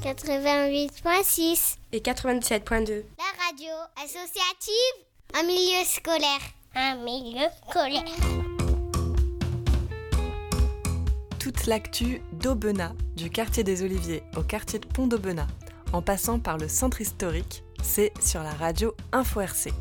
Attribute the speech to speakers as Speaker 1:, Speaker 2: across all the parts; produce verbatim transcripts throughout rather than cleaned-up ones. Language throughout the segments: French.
Speaker 1: quatre-vingt-huit virgule six
Speaker 2: et quatre-vingt-dix-sept virgule deux.
Speaker 1: La radio associative en milieu scolaire. Un milieu scolaire.
Speaker 3: Toute l'actu d'Aubenas, du quartier des Oliviers au quartier de Pont d'Aubenas, en passant par le centre historique, c'est sur la radio Info R C.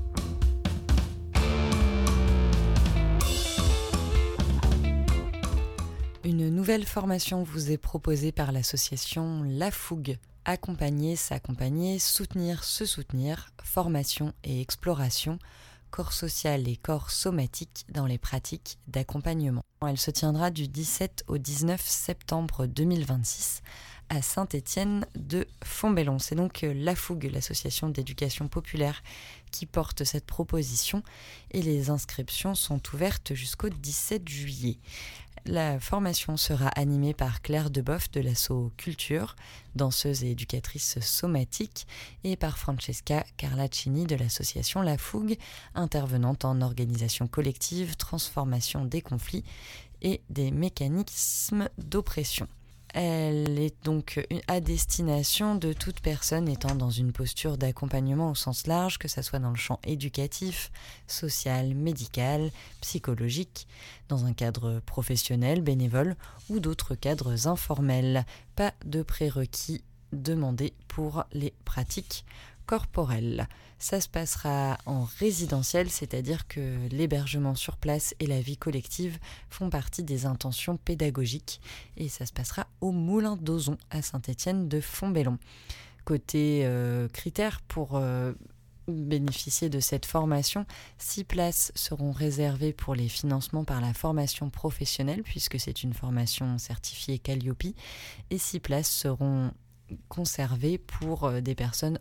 Speaker 3: Une nouvelle formation vous est proposée par l'association La Fougue. Accompagner, s'accompagner, soutenir, se soutenir, formation et exploration, corps social et corps somatique dans les pratiques d'accompagnement. Elle se tiendra du dix-sept au dix-neuf septembre deux mille vingt-six à Saint-Étienne de Fontbellon. C'est donc La Fougue, l'association d'éducation populaire, qui porte cette proposition et les inscriptions sont ouvertes jusqu'au dix-sept juillet. La formation sera animée par Claire Deboeuf de l'asso Culture, danseuse et éducatrice somatique, et par Francesca Carlaccini de l'association La Fougue, intervenante en organisation collective, transformation des conflits et des mécanismes d'oppression. Elle est donc à destination de toute personne étant dans une posture d'accompagnement au sens large, que ce soit dans le champ éducatif, social, médical, psychologique, dans un cadre professionnel, bénévole ou d'autres cadres informels. Pas de prérequis demandés pour les pratiques corporelles. Ça se passera en résidentiel, c'est-à-dire que l'hébergement sur place et la vie collective font partie des intentions pédagogiques et ça se passera au Moulin d'Ozon à Saint-Étienne de Fontbellon. Côté euh, critères pour euh, bénéficier de cette formation, six places seront réservées pour les financements par la formation professionnelle puisque c'est une formation certifiée Calliope et six places seront conservées pour des personnes